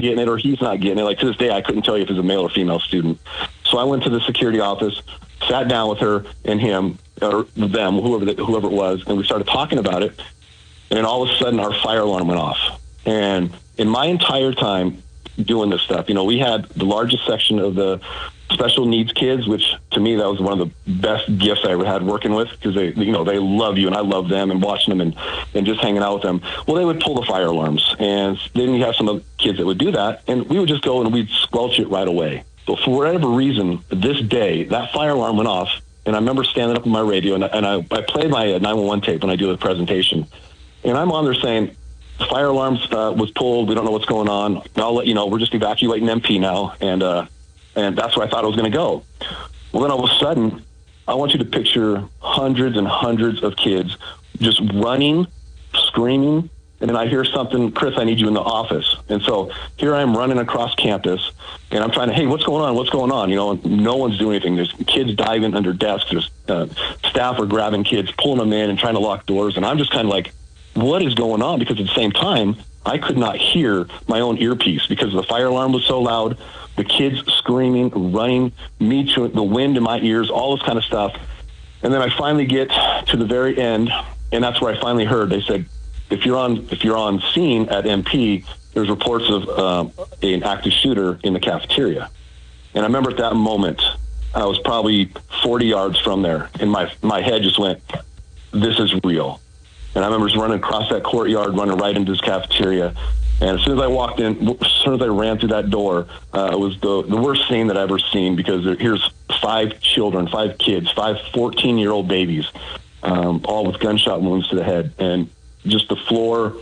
getting it or he's not getting it. Like to this day, I couldn't tell you if it was a male or female student. So I went to the security office, sat down with her and him, or them, whoever it was, and we started talking about it. And then all of a sudden, our fire alarm went off. And in my entire time doing this stuff, we had the largest section of the special needs kids, which to me, that was one of the best gifts I ever had working with, because they love you and I love them, and watching them and just hanging out with them. Well, they would pull the fire alarms, and then you have some of the kids that would do that, and we would just go and we'd squelch it right away. But for whatever reason, this day, that fire alarm went off, and I remember standing up on my radio, and I played my 911 tape when I do a presentation, and I'm on there saying, the fire alarms was pulled, we don't know what's going on, I'll let you know, we're just evacuating MP now, and that's where I thought it was going to go. Well, then all of a sudden, I want you to picture hundreds and hundreds of kids just running, screaming, and then I hear something, Chris, I need you in the office. And so here I am running across campus, and I'm trying to, hey, what's going on? What's going on? And no one's doing anything. There's kids diving under desks. There's staff are grabbing kids, pulling them in and trying to lock doors. And I'm just kind of like, what is going on? Because at the same time, I could not hear my own earpiece because the fire alarm was so loud, the kids screaming, running, the wind in my ears, all this kind of stuff. And then I finally get to the very end, and that's where I finally heard, they said, if you're on scene at MP, there's reports of an active shooter in the cafeteria. And I remember at that moment, I was probably 40 yards from there, and my head just went, this is real. And I remember just running across that courtyard, running right into this cafeteria. And as soon as I walked in, as soon as I ran through that door, it was the worst scene that I've ever seen, because here's 5 kids, 5 14-year-old babies, all with gunshot wounds to the head. And just the floor,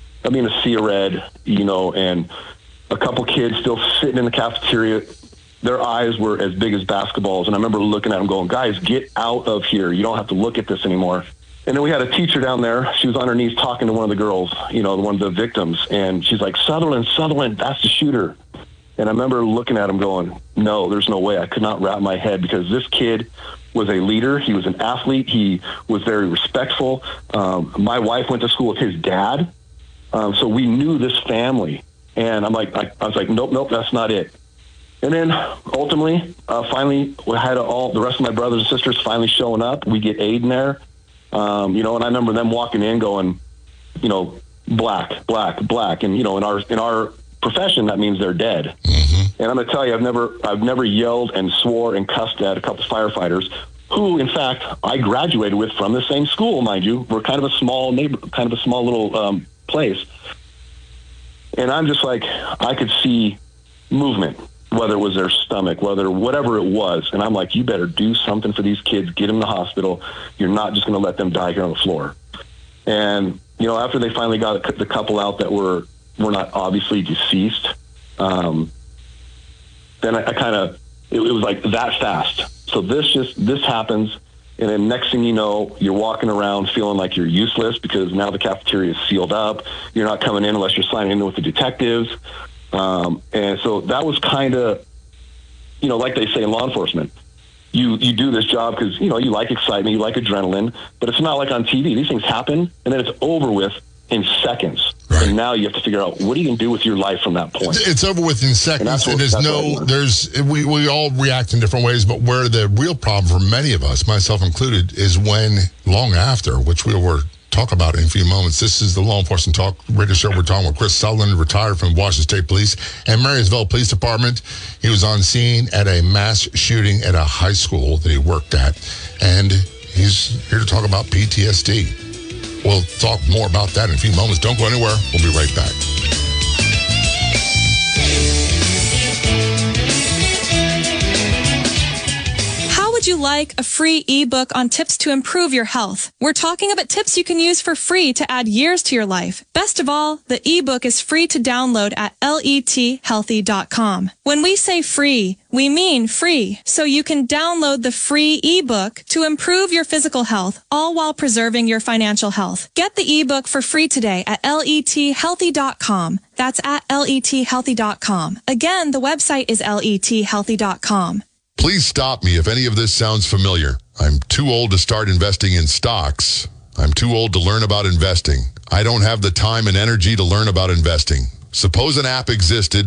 a sea of red, and a couple kids still sitting in the cafeteria. Their eyes were as big as basketballs. And I remember looking at them going, guys, get out of here. You don't have to look at this anymore. And then we had a teacher down there. She was on her knees talking to one of the girls, one of the victims. And she's like, Sutherland, that's the shooter. And I remember looking at him going, no, there's no way. I could not wrap my head, because this kid was a leader. He was an athlete. He was very respectful. My wife went to school with his dad. So we knew this family. And I was like, nope, that's not it. And then ultimately, finally, we had all the rest of my brothers and sisters finally showing up. We get aid in there. And I remember them walking in going, black. And, in our profession, that means they're dead. Mm-hmm. And I'm going to tell you, I've never yelled and swore and cussed at a couple firefighters who, in fact, I graduated with from the same school, mind you. We're kind of a small little place. And I'm just like, I could see movement, whether it was their stomach, whatever it was. And I'm like, you better do something for these kids, get them in the hospital. You're not just going to let them die here on the floor. And, after they finally got the couple out that were not obviously deceased, then it was like that fast. So this happens. And then next thing you know, you're walking around feeling like you're useless, because now the cafeteria is sealed up. You're not coming in unless you're signing in with the detectives. And so that was kind of, like they say in law enforcement, you do this job because, you like excitement, you like adrenaline, but it's not like on TV. These things happen, and then it's over with in seconds. Right. And now you have to figure out, what are you going to do with your life from that point? It's over with in seconds. We all react in different ways, but where the real problem for many of us, myself included, is when long after, which we were talk about in a few moments. This is the Law Enforcement Talk radio show. We're talking with Chris Sutherland, retired from Washington State Police and Marysville Police Department. He was on scene at a mass shooting at a high school that he worked at, and he's here to talk about PTSD. We'll talk more about that in a few moments. Don't go anywhere. We'll be right back. Would you like a free ebook on tips to improve your health? We're talking about tips you can use for free to add years to your life. Best of all, the ebook is free to download at lethealthy.com. When we say free, we mean free. So you can download the free ebook to improve your physical health, all while preserving your financial health. Get the ebook for free today at lethealthy.com. That's at lethealthy.com. Again, the website is lethealthy.com. Please stop me if any of this sounds familiar. I'm too old to start investing in stocks. I'm too old to learn about investing. I don't have the time and energy to learn about investing. Suppose an app existed